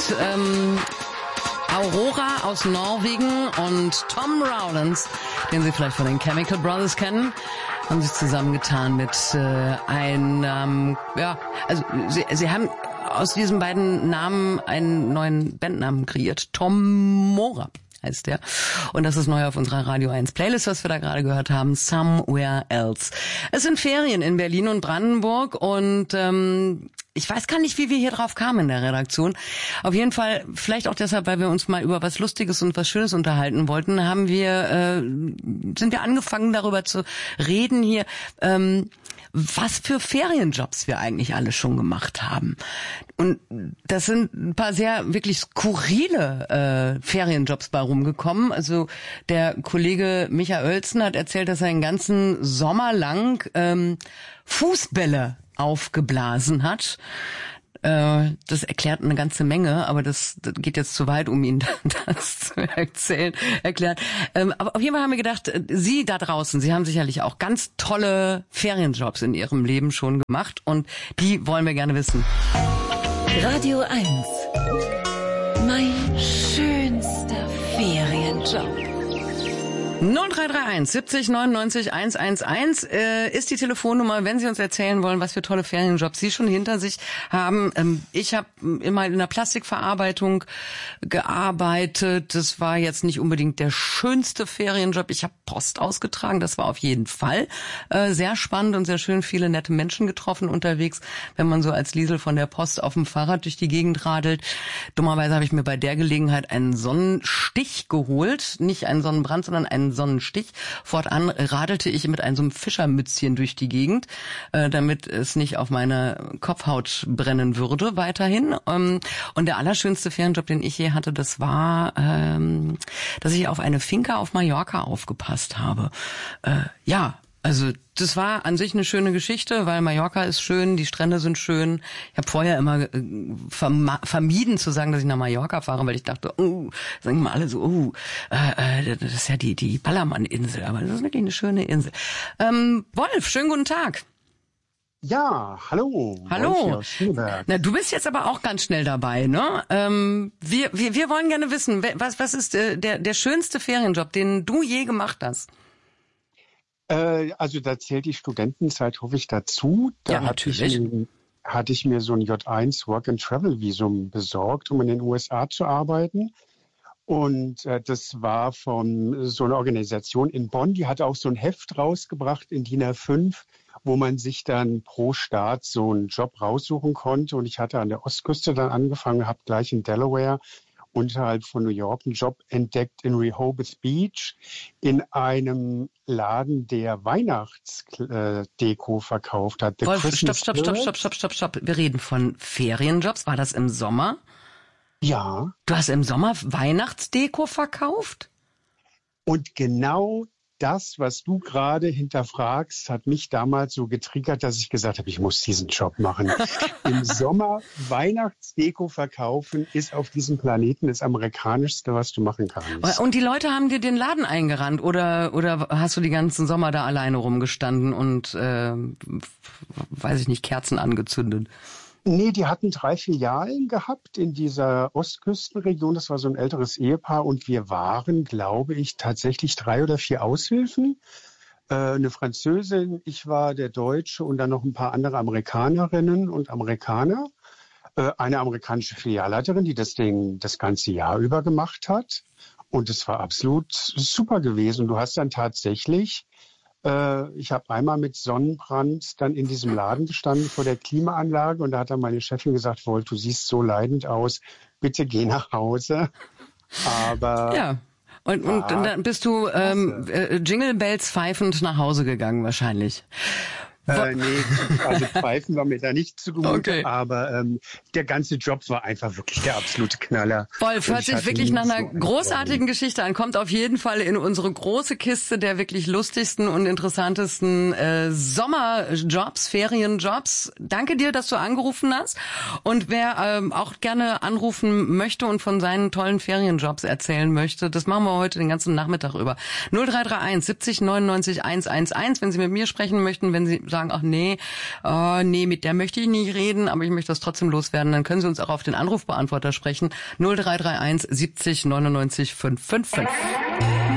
Aurora aus Norwegen und Tom Rowlands, den Sie vielleicht von den Chemical Brothers kennen, haben sich zusammengetan mit Sie haben aus diesen beiden Namen einen neuen Bandnamen kreiert. Tom Mora heißt der. Und das ist neu auf unserer Radio 1 Playlist, was wir da gerade gehört haben, Somewhere Else. Es sind Ferien in Berlin und Brandenburg und ich weiß gar nicht, wie wir hier drauf kamen in der Redaktion. Auf jeden Fall, vielleicht auch deshalb, weil wir uns mal über was Lustiges und was Schönes unterhalten wollten, sind wir angefangen darüber zu reden hier, was für Ferienjobs wir eigentlich alle schon gemacht haben. Und das sind ein paar sehr wirklich skurrile Ferienjobs bei rumgekommen. Also der Kollege Micha Oelzen hat erzählt, dass er einen ganzen Sommer lang Fußbälle aufgeblasen hat. Das erklärt eine ganze Menge, aber das geht jetzt zu weit, um Ihnen das zu erklären. Aber auf jeden Fall haben wir gedacht, Sie da draußen, Sie haben sicherlich auch ganz tolle Ferienjobs in Ihrem Leben schon gemacht und die wollen wir gerne wissen. Radio 1. Mein schönster Ferienjob. 0331 70 99 111 ist die Telefonnummer, wenn Sie uns erzählen wollen, was für tolle Ferienjobs Sie schon hinter sich haben. Ich habe immer in der Plastikverarbeitung gearbeitet. Das war jetzt nicht unbedingt der schönste Ferienjob. Ich habe Post ausgetragen. Das war auf jeden Fall sehr spannend und sehr schön. Viele nette Menschen getroffen unterwegs, wenn man so als Liesel von der Post auf dem Fahrrad durch die Gegend radelt. Dummerweise habe ich mir bei der Gelegenheit einen Sonnenstich geholt. Nicht einen Sonnenbrand, sondern einen Sonnenstich. Fortan radelte ich mit einem Fischermützchen durch die Gegend, damit es nicht auf meine Kopfhaut brennen würde weiterhin. Und der allerschönste Ferienjob, den ich je hatte, das war, dass ich auf eine Finca auf Mallorca aufgepasst habe. Also das war an sich eine schöne Geschichte, weil Mallorca ist schön, die Strände sind schön. Ich habe vorher immer vermieden zu sagen, dass ich nach Mallorca fahre, weil ich dachte, sagen mal alle so, das ist ja die Ballermann-Insel, aber das ist wirklich eine schöne Insel. Wolf, schönen guten Tag. Ja, hallo. Hallo. Na, du bist jetzt aber auch ganz schnell dabei, ne? Wir wollen gerne wissen, was ist der schönste Ferienjob, den du je gemacht hast? Also da zählt die Studentenzeit, hoffe ich, dazu. Da hatte ich mir so ein J1 Work-and-Travel-Visum besorgt, um in den USA zu arbeiten. Und das war von so einer Organisation in Bonn, die hatte auch so ein Heft rausgebracht in DIN A5, wo man sich dann pro Staat so einen Job raussuchen konnte. Und ich hatte an der Ostküste dann angefangen, habe gleich in Delaware unterhalb von New York einen Job entdeckt in Rehoboth Beach in einem Laden, der Weihnachtsdeko verkauft hat. Wolf, stopp. Wir reden von Ferienjobs. War das im Sommer? Ja. Du hast im Sommer Weihnachtsdeko verkauft? Und genau das, was du gerade hinterfragst, hat mich damals so getriggert, dass ich gesagt habe, ich muss diesen Job machen. Im Sommer Weihnachtsdeko verkaufen ist auf diesem Planeten das Amerikanischste, was du machen kannst. Und die Leute haben dir den Laden eingerannt oder hast du die ganzen Sommer da alleine rumgestanden und, weiß ich nicht, Kerzen angezündet? Nee, die hatten 3 Filialen gehabt in dieser Ostküstenregion. Das war so ein älteres Ehepaar und wir waren, glaube ich, tatsächlich 3 oder 4 Aushilfen. Eine Französin, ich war der Deutsche und dann noch ein paar andere Amerikanerinnen und Amerikaner. Eine amerikanische Filialleiterin, die das Ding das ganze Jahr über gemacht hat. Und es war absolut super gewesen. Du hast dann tatsächlich... Ich habe einmal mit Sonnenbrand dann in diesem Laden gestanden vor der Klimaanlage und da hat dann meine Chefin gesagt, Wolf, du siehst so leidend aus, bitte geh nach Hause. Aber ja. Und dann bist du Jingle Bells pfeifend nach Hause gegangen wahrscheinlich. Nee, also Pfeifen war mir da nicht zugute, okay. Aber der ganze Job war einfach wirklich der absolute Knaller. Wolf, hört sich wirklich nach einer großartigen Geschichte an, kommt auf jeden Fall in unsere große Kiste der wirklich lustigsten und interessantesten Sommerjobs, Ferienjobs. Danke dir, dass du angerufen hast und wer auch gerne anrufen möchte und von seinen tollen Ferienjobs erzählen möchte, das machen wir heute den ganzen Nachmittag über. 0331 70 99 111, wenn Sie mit mir sprechen möchten, wenn Sie sagen, sagen, ach nee, mit der möchte ich nicht reden, aber ich möchte das trotzdem loswerden, dann können Sie uns auch auf den Anrufbeantworter sprechen. 0331 70 99 555.